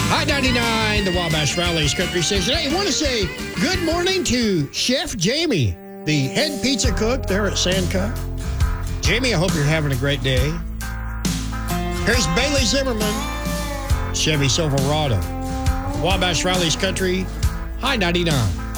High 99, the Wabash Valley's Country Station. Hey, I want to say good morning to Chef Jamie, the head pizza cook there at Sandcup. Jamie, I hope you're having a great day. Here's Bailey Zimmerman, Chevy Silverado. Wabash Valley's Country, High 99.